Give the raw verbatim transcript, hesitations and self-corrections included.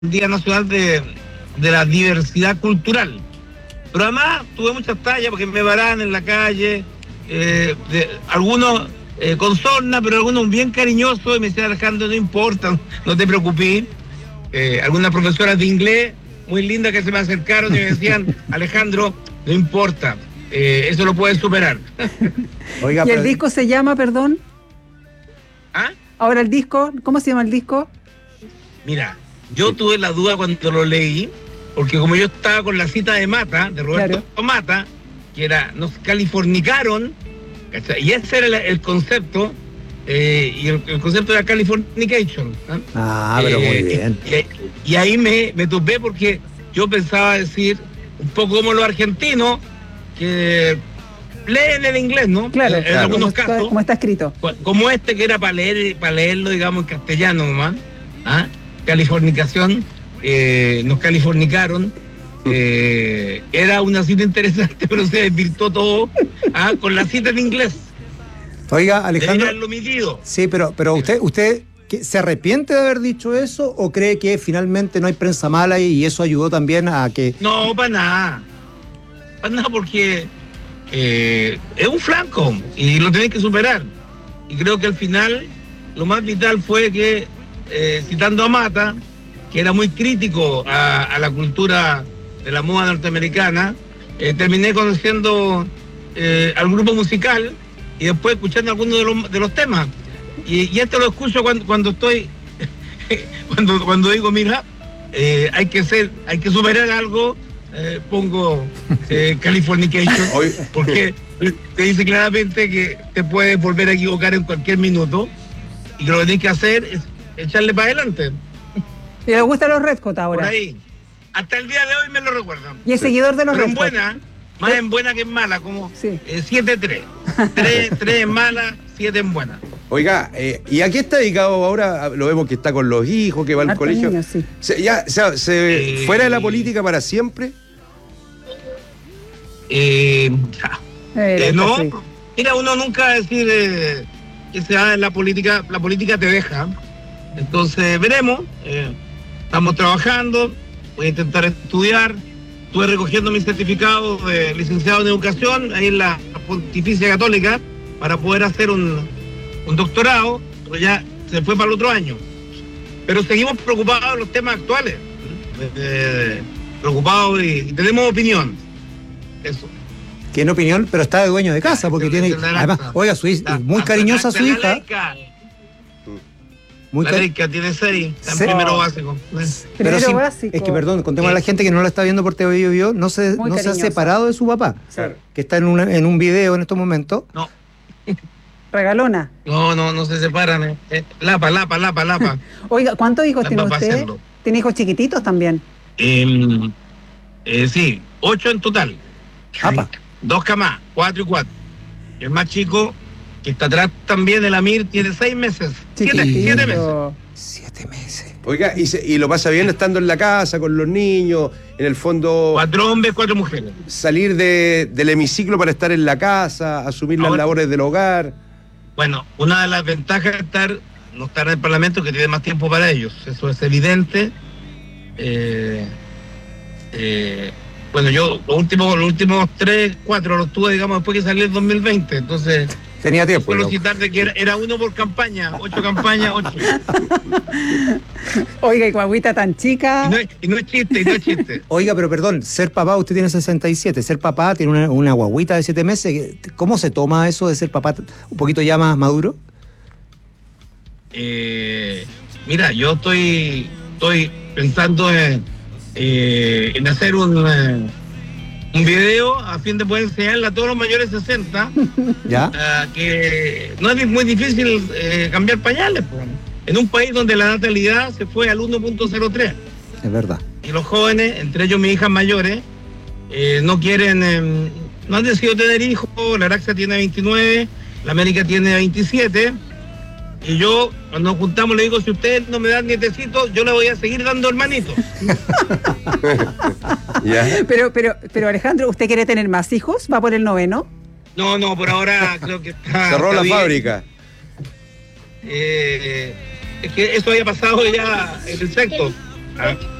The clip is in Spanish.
Día Nacional de, de la Diversidad Cultural. Pero además tuve muchas tallas porque me paran en la calle, eh, de, algunos eh, con sorna, pero algunos bien cariñosos, y me decían: Alejandro, no importa, no te preocupes. Eh, algunas profesoras de inglés muy lindas que se me acercaron y me decían: Alejandro, no importa, eh, eso lo puedes superar. Oiga, ¿y el pero... disco se llama, perdón? ¿Ah? Ahora el disco, ¿cómo se llama el disco? Mira, yo tuve la duda cuando lo leí, porque como yo estaba con la cita de Mata, de Roberto claro. Mata, que era, nos californicaron, ¿cachai? Y ese era el, el concepto, eh, y el, el concepto era Californication. ¿eh? Ah, pero eh, muy bien. Y, y ahí me, me topé porque yo pensaba decir, un poco como los argentinos, que leen el inglés, ¿no? Claro, en, en claro. algunos como casos. Está, como está escrito. Como este que era para leer, para leerlo, digamos, en castellano nomás. ¿Ah? Californicación, eh, nos californicaron, eh, era una cita interesante, pero se desvirtuó todo ¿ah? con la cita en inglés. Oiga, Alejandro. Sí, pero, pero usted, usted ¿se arrepiente de haber dicho eso o cree que finalmente no hay prensa mala y, y eso ayudó también a que... No, para nada. Para nada, porque eh, es un flanco y lo tenéis que superar. Y creo que al final lo más vital fue que Eh, citando a Mata, que era muy crítico a, a la cultura de la moda norteamericana, eh, terminé conociendo eh, al grupo musical y después escuchando algunos de los, de los temas. Y, y esto lo escucho cuando, cuando estoy, cuando, cuando digo, mira, eh, hay que ser, hay que superar algo, eh, pongo eh, Californication, porque te dice claramente que te puedes volver a equivocar en cualquier minuto y que lo que tienes que hacer es echarle para adelante. ¿Y le gustan los Red Hot ahora? Por ahí. Hasta el día de hoy me lo recuerdan. ¿Y es sí. seguidor de los Pero Red Hot? en buena, más ¿sí? en buena que en mala, como sí. eh, siete tres. tres en mala, siete en buena. Oiga, eh, ¿y a qué está dedicado ahora? Lo vemos que está con los hijos, que va al Harto colegio. Niño, sí. ¿Se, ya, se, se, eh, ¿Fuera de la política para siempre? Eh, eh, eh, no, sí. Mira, uno nunca va a decir eh, que se va en la política, la política te deja. Entonces veremos, eh, estamos trabajando, voy a intentar estudiar, estuve recogiendo mi certificado de licenciado en educación ahí en la Pontificia Católica para poder hacer un, un doctorado, pero ya se fue para el otro año. Pero seguimos preocupados de los temas actuales, eh, preocupados y, y tenemos opinión, eso. Tiene opinión, pero está de dueño de casa, porque tiene, además, oiga, su hija, muy cariñosa su hija. Muy la laica tiene seis, está en sí. primero básico. Primero sí, básico. Es que, perdón, contemos sí. a la gente que no la está viendo por T V Bio, no se, no se ha separado de su papá, sí. que está en, una, en un video en estos momentos. No. Regalona. No, no, no se separan. Eh. Eh, lapa, lapa, lapa, lapa. Oiga, ¿cuántos hijos lapa tiene usted? Hacerlo. ¿Tiene hijos chiquititos también? Eh, eh, sí, ocho en total. Apa. Dos camas, cuatro y cuatro. El más chico, que está atrás también, el Amir, tiene seis meses. Siete, siete meses. Siete meses. Oiga, y, se, y lo pasa bien estando en la casa, con los niños, en el fondo... Cuatro hombres, cuatro mujeres. Salir de, del hemiciclo para estar en la casa, asumir Ahora, las labores del hogar. Bueno, una de las ventajas de estar, no estar en el Parlamento es que tiene más tiempo para ellos. Eso es evidente. Eh, eh, bueno, yo los últimos, los últimos tres, cuatro los tuve, digamos, después que salió el dos mil veinte. Entonces... Tenía tiempo. Puedo citar de que era, era uno por campaña, ocho campañas, ocho. Oiga, y guaguita tan chica. Y no, es, y no es chiste, y no es chiste. Oiga, pero perdón, ser papá, usted tiene sesenta y siete, ser papá tiene una, una guaguita de siete meses. ¿Cómo se toma eso de ser papá un poquito ya más maduro? Eh, mira, yo estoy, estoy pensando en, eh, en hacer un... Eh, un video a fin de poder enseñarle a todos los mayores de sesenta ¿Ya? Uh, que no es muy difícil eh, cambiar pañales, pues. En un país donde la natalidad se fue al uno punto cero tres. Es verdad. Y los jóvenes, entre ellos mis hijas mayores, eh, no quieren, eh, no han decidido tener hijos. La Araxa tiene veintinueve, la América tiene veintisiete. Y yo, cuando nos juntamos, le digo, si ustedes no me dan nietecitos, yo le voy a seguir dando hermanitos. ¿Ya? Pero, pero, pero Alejandro, ¿usted quiere tener más hijos? ¿Va por el noveno? No, no, por ahora creo que está... Cerró está la bien. fábrica. Eh, es que eso había pasado ya en el sexto. ¿ah?